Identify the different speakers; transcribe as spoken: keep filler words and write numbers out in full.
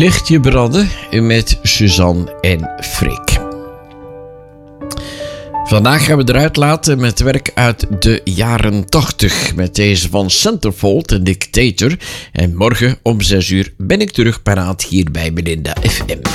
Speaker 1: Lichtje branden met Suzanne en Freek. Vandaag gaan we eruit laten met werk uit de jaren tachtig met deze van Centerfold en Dictator. En morgen om zes uur ben ik terug paraat hier bij Belinda F M.